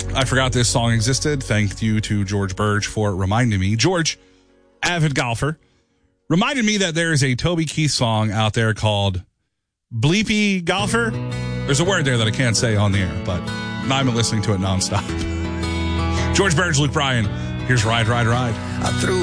I forgot this song existed. Thank you to George Burge for reminding me. George, avid golfer, reminded me that there is a Toby Keith song out there called Bleepy Golfer. There's a word there that I can't say on the air, but I've been listening to it nonstop. George Burge, Luke Bryan. Here's Ride, Ride, Ride. I threw